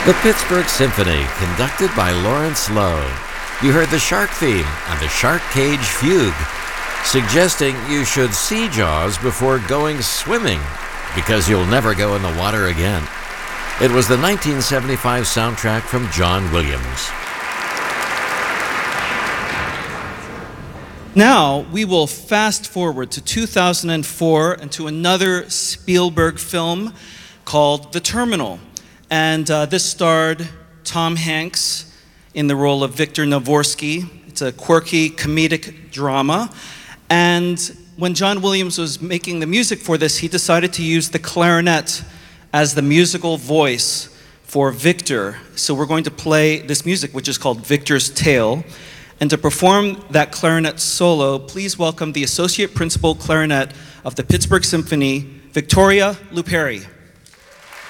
The Pittsburgh Symphony, conducted by Lawrence Lowe. You heard the Shark theme and the Shark Cage Fugue, suggesting you should see Jaws before going swimming, because you'll never go in the water again. It was the 1975 soundtrack from John Williams. Now, we will fast forward to 2004 and to another Spielberg film called The Terminal. And this starred Tom Hanks in the role of Victor Navorsky. It's a quirky comedic drama. And when John Williams was making the music for this, he decided to use the clarinet as the musical voice for Victor. So we're going to play this music, which is called Victor's Tale. And to perform that clarinet solo, please welcome the Associate Principal Clarinet of the Pittsburgh Symphony, Victoria Luperi.